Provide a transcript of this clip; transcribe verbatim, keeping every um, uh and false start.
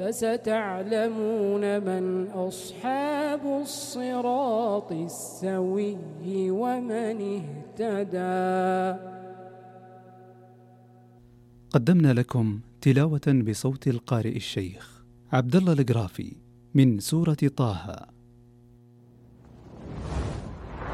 فستعلمون من أصحاب الصراط السوي ومن اهتدى. قدمنا لكم تلاوة بصوت القارئ الشيخ عبد الله القرافي من سورة طه.